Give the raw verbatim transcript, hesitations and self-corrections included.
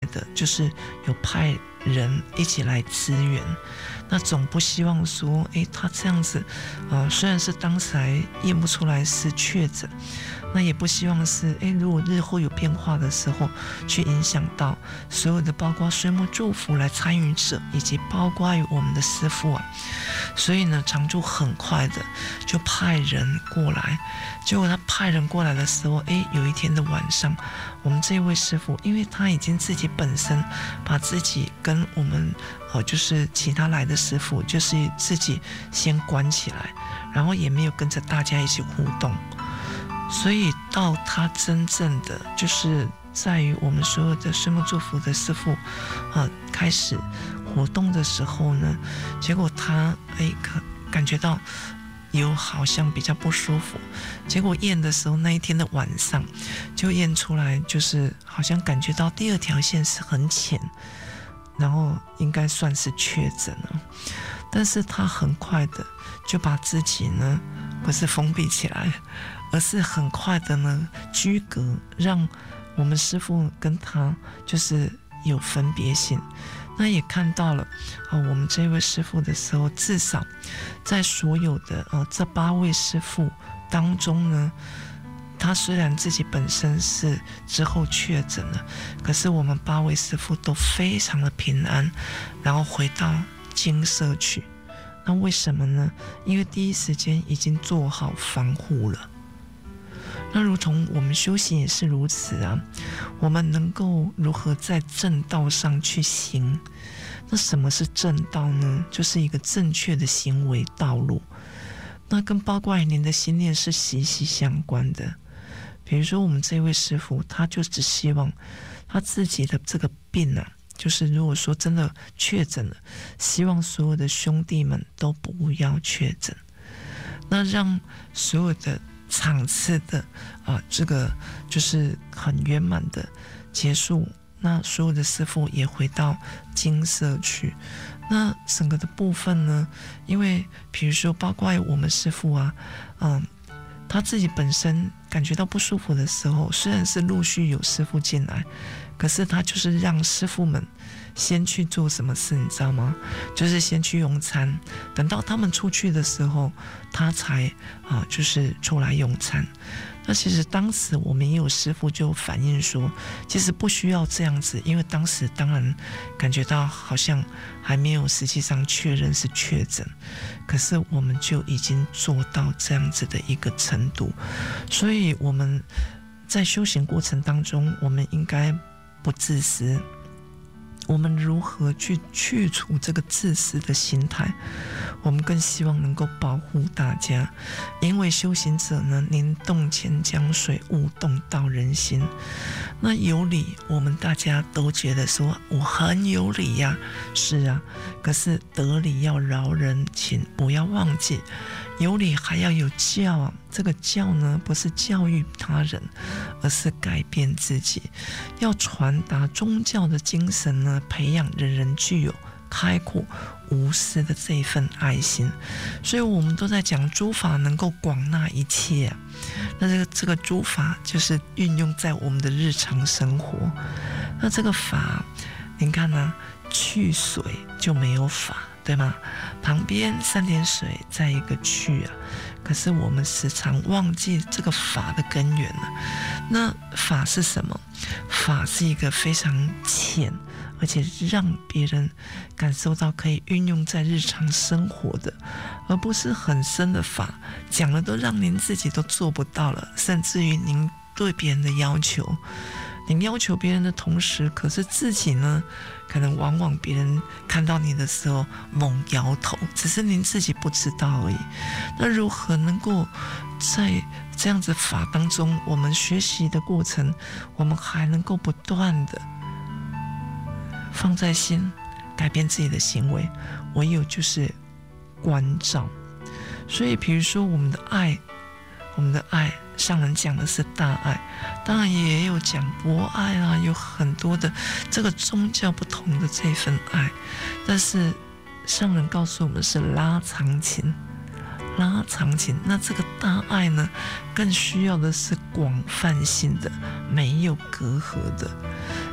的就是有派人一起来支援，那总不希望说，诶，他这样子，呃，虽然是当时还验不出来是确诊，那也不希望是，诶，如果日后有变化的时候，去影响到所有的，包括岁末祝福来参与者，以及包括于我们的师父啊。所以呢，常住很快的就派人过来。结果他派人过来的时候，诶，有一天的晚上，我们这位师父，因为他已经自己本身把自己跟我们呃，就是其他来的师父，就是自己先关起来，然后也没有跟着大家一起互动，所以到他真正的就是在于我们所有的岁末祝福的师父呃开始活动的时候呢，结果他诶感觉到有好像比较不舒服，结果验的时候那一天的晚上就验出来，就是好像感觉到第二条线是很浅，然后应该算是确诊了。但是他很快的就把自己呢不是封闭起来，而是很快的呢居隔，让我们师父跟他就是有分别性。那也看到了、呃、我们这位师父的时候，至少在所有的、呃、这八位师父当中呢，他虽然自己本身是之后确诊了，可是我们八位师父都非常的平安，然后回到精舍去。那为什么呢？因为第一时间已经做好防护了。那如同我们修行也是如此啊，我们能够如何在正道上去行？那什么是正道呢？就是一个正确的行为道路。那跟包括您的心念是息息相关的。比如说我们这位师父，他就只希望他自己的这个病啊，就是如果说真的确诊了，希望所有的兄弟们都不要确诊，那让所有的场次的啊、呃，这个就是很圆满的结束。那所有的师父也回到精舍去。那整个的部分呢，因为比如说包括我们师父啊，嗯，他自己本身感觉到不舒服的时候，虽然是陆续有师父进来，可是他就是让师父们先去做什么事，你知道吗？就是先去用餐，等到他们出去的时候，他才啊、呃，就是出来用餐。那其实当时我们也有师父就反映说，其实不需要这样子，因为当时当然感觉到好像还没有实际上确认是确诊，可是我们就已经做到这样子的一个程度。所以我们在修行过程当中，我们应该不自私。我们如何去去除这个自私的心态？我们更希望能够保护大家，因为修行者呢，宁动千江水，勿动道人心。那有理，我们大家都觉得说我很有理呀、啊，是啊，可是得理要饶人，请不要忘记，有理还要有教啊。这个教呢，不是教育他人，而是改变自己。要传达宗教的精神呢，培养人人具有开阔无私的这一份爱心。所以我们都在讲诸法能够广纳一切啊。那这个这个诸法就是运用在我们的日常生活。那这个法，您看呢、啊？去水就没有法，对吗？旁边三点水在一个去啊，可是我们时常忘记这个法的根源了。那法是什么？法是一个非常浅，而且让别人感受到可以运用在日常生活的，而不是很深的法，讲了都让您自己都做不到了，甚至于您对别人的要求，您要求别人的同时，可是自己呢，可能往往别人看到你的时候猛摇头，只是您自己不知道而已。那如何能够在这样子法当中，我们学习的过程，我们还能够不断的放在心，改变自己的行为，唯有就是关照。所以比如说我们的爱，我们的爱，上人讲的是大爱，当然也有讲博爱啊，有很多的这个宗教不同的这份爱，但是上人告诉我们是拉长情，拉长情。那这个大爱呢，更需要的是广泛性的，没有隔阂的。